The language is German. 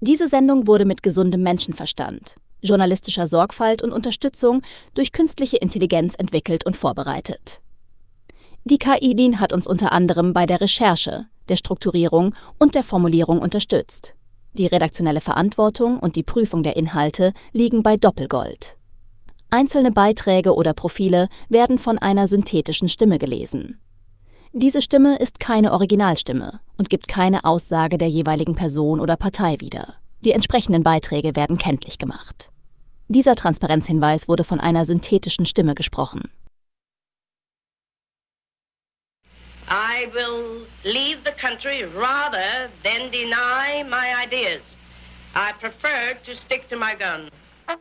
Diese Sendung wurde mit gesundem Menschenverstand, journalistischer Sorgfalt und Unterstützung durch künstliche Intelligenz entwickelt und vorbereitet. Die KI DIN hat uns unter anderem bei der Recherche, der Strukturierung und der Formulierung unterstützt. Die redaktionelle Verantwortung und die Prüfung der Inhalte liegen bei Doppelgold. Einzelne Beiträge oder Profile werden von einer synthetischen Stimme gelesen. Diese Stimme ist keine Originalstimme und gibt keine Aussage der jeweiligen Person oder Partei wieder. Die entsprechenden Beiträge werden kenntlich gemacht. Dieser Transparenzhinweis wurde von einer synthetischen Stimme gesprochen. I will leave the country rather than deny my ideas. I prefer to stick to my guns.